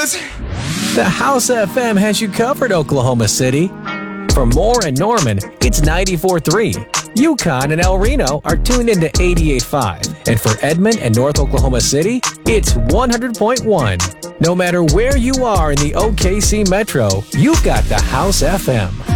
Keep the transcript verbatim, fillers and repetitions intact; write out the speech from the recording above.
news. The House F M has you covered, Oklahoma City. For Moore and Norman, it's ninety-four point three. Yukon and El Reno are tuned into eighty-eight point five. And for Edmond and North Oklahoma City, it's one hundred point one. No matter where you are in the O K C Metro, you've got the House F M.